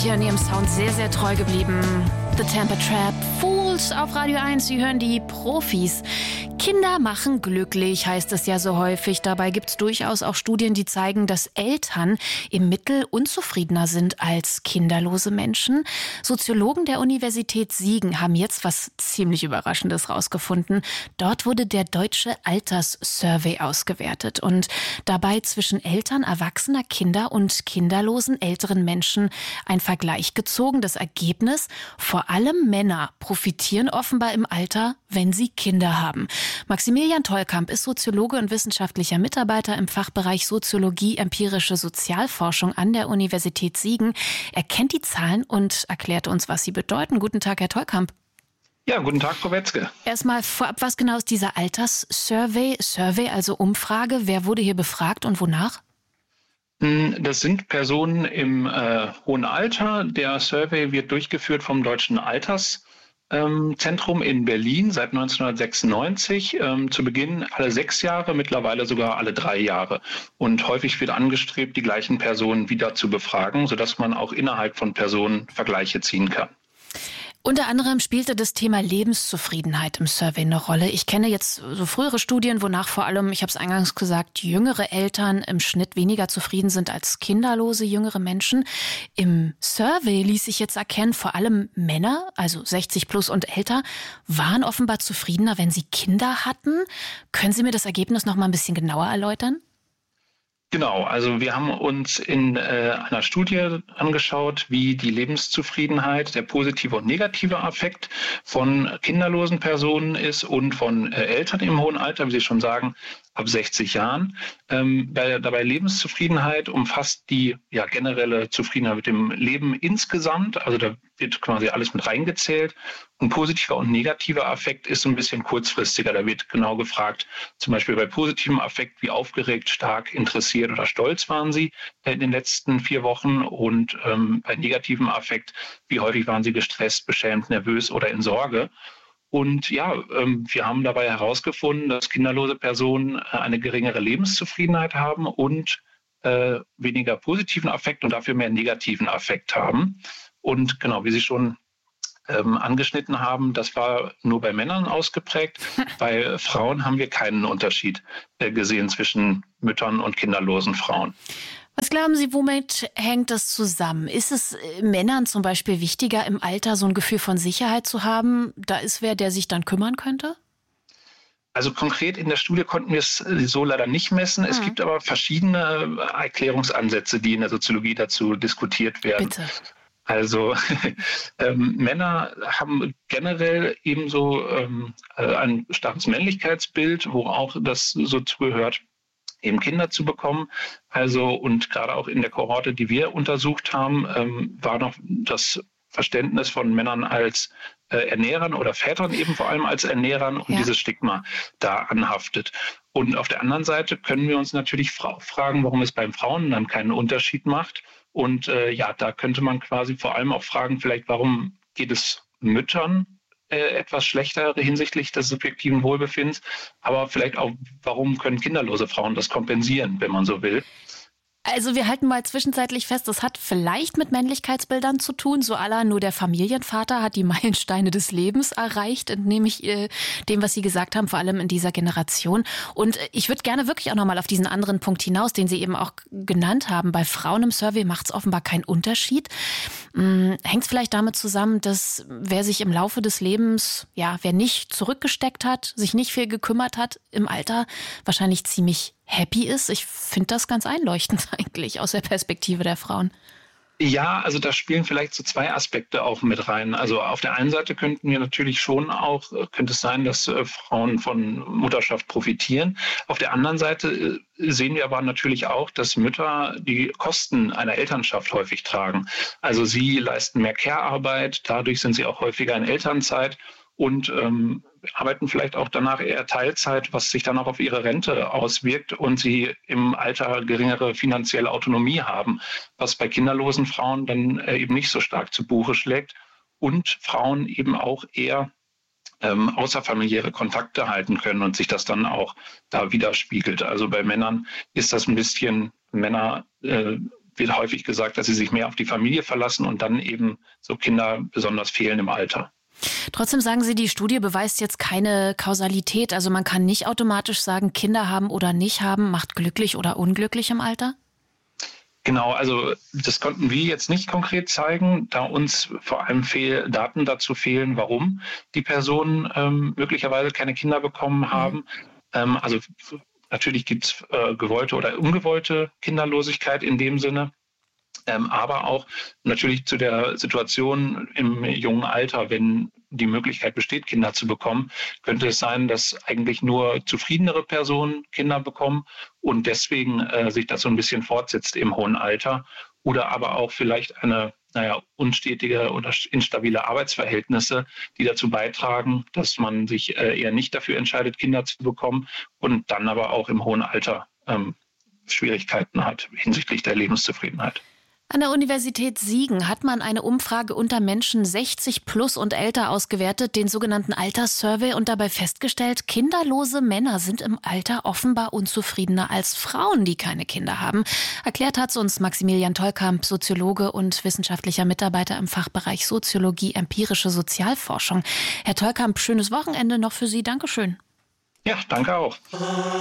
hier in ihrem Sound sehr, sehr treu geblieben. The Tampa Trap, Fools auf Radio 1. Sie hören die Profis. Kinder machen glücklich, heißt es ja so häufig. Dabei gibt es durchaus auch Studien, die zeigen, dass Eltern im Mittel unzufriedener sind als kinderlose Menschen. Soziologen der Universität Siegen haben jetzt was ziemlich Überraschendes rausgefunden. Dort wurde der Deutsche Alterssurvey ausgewertet und dabei zwischen Eltern erwachsener Kinder und kinderlosen älteren Menschen ein Vergleich gezogen. Das Ergebnis: vor allem Männer profitieren offenbar im Alter, wenn sie Kinder haben. Maximilian Tolkamp ist Soziologe und wissenschaftlicher Mitarbeiter im Fachbereich Soziologie, empirische Sozialforschung an der Universität Siegen. Er kennt die Zahlen und erklärt uns, was sie bedeuten. Guten Tag, Herr Tolkamp. Ja, guten Tag, Frau Wetzke. Erstmal vorab, was genau ist dieser Alterssurvey? Survey, also Umfrage. Wer wurde hier befragt und wonach? Das sind Personen im hohen Alter. Der Survey wird durchgeführt vom Deutschen Alterszentrum in Berlin seit 1996. Zu Beginn alle 6 Jahre, mittlerweile sogar alle 3 Jahre. Und häufig wird angestrebt, die gleichen Personen wieder zu befragen, sodass man auch innerhalb von Personen Vergleiche ziehen kann. Unter anderem spielte das Thema Lebenszufriedenheit im Survey eine Rolle. Ich kenne jetzt so frühere Studien, wonach vor allem, ich habe es eingangs gesagt, jüngere Eltern im Schnitt weniger zufrieden sind als kinderlose jüngere Menschen. Im Survey ließ sich jetzt erkennen, vor allem Männer, also 60 plus und älter, waren offenbar zufriedener, wenn sie Kinder hatten. Können Sie mir das Ergebnis noch mal ein bisschen genauer erläutern? Genau, also wir haben uns in einer Studie angeschaut, wie die Lebenszufriedenheit, der positive und negative Affekt von kinderlosen Personen ist und von Eltern im hohen Alter, wie Sie schon sagen, ab 60 Jahren. Dabei Lebenszufriedenheit umfasst die generelle Zufriedenheit mit dem Leben insgesamt. Also da wird quasi alles mit reingezählt. Und positiver und negativer Affekt ist so ein bisschen kurzfristiger. Da wird genau gefragt, zum Beispiel bei positivem Affekt, wie aufgeregt, stark, interessiert oder stolz waren Sie in den letzten 4 Wochen. Und bei negativem Affekt, wie häufig waren Sie gestresst, beschämt, nervös oder in Sorge. Und wir haben dabei herausgefunden, dass kinderlose Personen eine geringere Lebenszufriedenheit haben und weniger positiven Affekt und dafür mehr negativen Affekt haben. Und genau, wie Sie schon angeschnitten haben, das war nur bei Männern ausgeprägt. Bei Frauen haben wir keinen Unterschied gesehen zwischen Müttern und kinderlosen Frauen. Was glauben Sie, womit hängt das zusammen? Ist es Männern zum Beispiel wichtiger, im Alter so ein Gefühl von Sicherheit zu haben? Da ist wer, der sich dann kümmern könnte? Also konkret in der Studie konnten wir es so leider nicht messen. Es gibt aber verschiedene Erklärungsansätze, die in der Soziologie dazu diskutiert werden. Bitte. Also Männer haben generell ebenso ein starkes Männlichkeitsbild, wo auch das so zugehört, eben Kinder zu bekommen. Also und gerade auch in der Kohorte, die wir untersucht haben, war noch das Verständnis von Männern als Ernährern oder Vätern eben vor allem als Ernährern und dieses Stigma da anhaftet. Und auf der anderen Seite können wir uns natürlich fragen, warum es beim Frauen dann keinen Unterschied macht. Und da könnte man quasi vor allem auch fragen, vielleicht warum geht es Müttern etwas schlechter hinsichtlich des subjektiven Wohlbefindens, aber vielleicht auch, warum können kinderlose Frauen das kompensieren, wenn man so will. Also wir halten mal zwischenzeitlich fest, das hat vielleicht mit Männlichkeitsbildern zu tun, so à la nur der Familienvater hat die Meilensteine des Lebens erreicht, entnehme ich dem, was Sie gesagt haben, vor allem in dieser Generation. Und ich würde gerne wirklich auch nochmal auf diesen anderen Punkt hinaus, den Sie eben auch genannt haben. Bei Frauen im Survey macht es offenbar keinen Unterschied. Hängt es vielleicht damit zusammen, dass wer sich im Laufe des Lebens, wer nicht zurückgesteckt hat, sich nicht viel gekümmert hat, im Alter wahrscheinlich ziemlich happy ist? Ich finde das ganz einleuchtend eigentlich aus der Perspektive der Frauen. Ja, also da spielen vielleicht so 2 Aspekte auch mit rein. Also auf der einen Seite könnte es sein, dass Frauen von Mutterschaft profitieren. Auf der anderen Seite sehen wir aber natürlich auch, dass Mütter die Kosten einer Elternschaft häufig tragen. Also sie leisten mehr Care-Arbeit, dadurch sind sie auch häufiger in Elternzeit und arbeiten vielleicht auch danach eher Teilzeit, was sich dann auch auf ihre Rente auswirkt und sie im Alter geringere finanzielle Autonomie haben, was bei kinderlosen Frauen dann eben nicht so stark zu Buche schlägt und Frauen eben auch eher außerfamiliäre Kontakte halten können und sich das dann auch da widerspiegelt. Also bei Männern ist das ein bisschen, Männer wird häufig gesagt, dass sie sich mehr auf die Familie verlassen und dann eben so Kinder besonders fehlen im Alter. Trotzdem sagen Sie, die Studie beweist jetzt keine Kausalität. Also man kann nicht automatisch sagen, Kinder haben oder nicht haben, macht glücklich oder unglücklich im Alter? Genau, also das konnten wir jetzt nicht konkret zeigen, da uns vor allem Daten dazu fehlen, warum die Personen möglicherweise keine Kinder bekommen haben. Also natürlich gibt es gewollte oder ungewollte Kinderlosigkeit in dem Sinne. Aber auch natürlich zu der Situation im jungen Alter, wenn die Möglichkeit besteht, Kinder zu bekommen, könnte es sein, dass eigentlich nur zufriedenere Personen Kinder bekommen und deswegen sich das so ein bisschen fortsetzt im hohen Alter. Oder aber auch vielleicht eine unstetige oder instabile Arbeitsverhältnisse, die dazu beitragen, dass man sich eher nicht dafür entscheidet, Kinder zu bekommen und dann aber auch im hohen Alter Schwierigkeiten hat hinsichtlich der Lebenszufriedenheit. An der Universität Siegen hat man eine Umfrage unter Menschen 60 plus und älter ausgewertet, den sogenannten Alterssurvey, und dabei festgestellt, kinderlose Männer sind im Alter offenbar unzufriedener als Frauen, die keine Kinder haben. Erklärt hat es uns Maximilian Tolkamp, Soziologe und wissenschaftlicher Mitarbeiter im Fachbereich Soziologie, empirische Sozialforschung. Herr Tolkamp, schönes Wochenende noch für Sie. Dankeschön. Ja, danke auch.